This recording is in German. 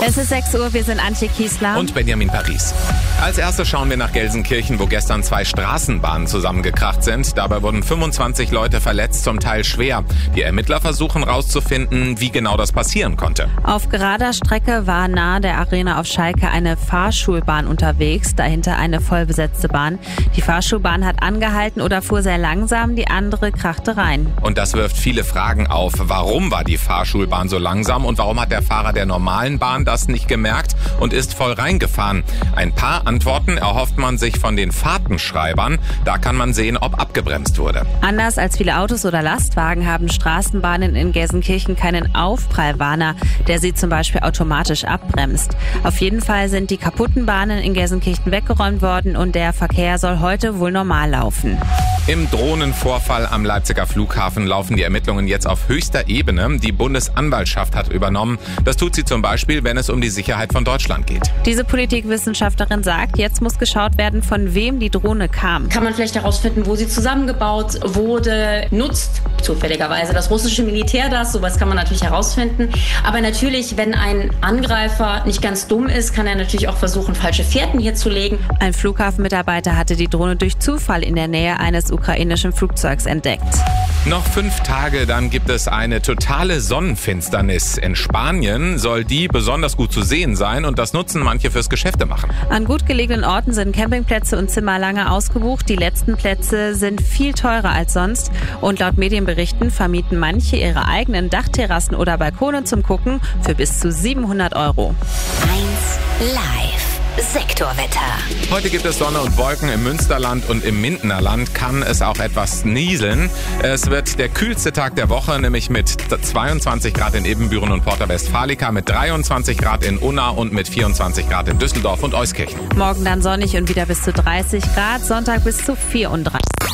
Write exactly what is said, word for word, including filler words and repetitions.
Es ist sechs Uhr, wir sind Antje Kiesler und Benjamin Paris. Als erstes schauen wir nach Gelsenkirchen, wo gestern zwei Straßenbahnen zusammengekracht sind. Dabei wurden fünfundzwanzig Leute verletzt, zum Teil schwer. Die Ermittler versuchen herauszufinden, wie genau das passieren konnte. Auf gerader Strecke war nahe der Arena auf Schalke eine Fahrschulbahn unterwegs, dahinter eine vollbesetzte Bahn. Die Fahrschulbahn hat angehalten oder fuhr sehr langsam, die andere krachte rein. Und das wirft viele Fragen auf. Warum war die Fahrschulbahn so langsam und warum hat der Fahrer der normalen Bahn das nicht gemerkt und ist voll reingefahren? Ein paar Antworten erhofft man sich von den Fahrtenschreibern. Da kann man sehen, ob abgebremst wurde. Anders als viele Autos oder Lastwagen haben Straßenbahnen in Gelsenkirchen keinen Aufprallwarner, der sie zum Beispiel automatisch abbremst. Auf jeden Fall sind die kaputten Bahnen in Gelsenkirchen weggeräumt worden und der Verkehr soll heute wohl normal laufen. Im Drohnenvorfall am Leipziger Flughafen laufen die Ermittlungen jetzt auf höchster Ebene. Die Bundesanwaltschaft hat übernommen. Das tut sie zum Beispiel, wenn es um die Sicherheit von Deutschland geht. Diese Politikwissenschaftlerin sagt, jetzt muss geschaut werden, von wem die Drohne kam. Kann man vielleicht herausfinden, wo sie zusammengebaut wurde, nutzt zufälligerweise das russische Militär das. Sowas kann man natürlich herausfinden. Aber natürlich, wenn ein Angreifer nicht ganz dumm ist, kann er natürlich auch versuchen, falsche Fährten hier zu legen. Ein Flughafenmitarbeiter hatte die Drohne durch Zufall in der Nähe eines ukrainischen Flugzeugs entdeckt. Noch fünf Tage, dann gibt es eine totale Sonnenfinsternis. In Spanien soll die besonders gut zu sehen sein und das nutzen manche fürs Geschäfte machen. An gut gelegenen Orten sind Campingplätze und Zimmer lange ausgebucht. Die letzten Plätze sind viel teurer als sonst. Und laut Medienberichten vermieten manche ihre eigenen Dachterrassen oder Balkone zum Gucken für bis zu siebenhundert Euro. eins Live. Sektorwetter. Heute gibt es Sonne und Wolken im Münsterland und im Mindenerland kann es auch etwas nieseln. Es wird der kühlste Tag der Woche, nämlich mit zweiundzwanzig Grad in Ibbenbüren und Porta Westfalica, mit dreiundzwanzig Grad in Unna und mit vierundzwanzig Grad in Düsseldorf und Euskirchen. Morgen dann sonnig und wieder bis zu dreißig Grad, Sonntag bis zu vierunddreißig.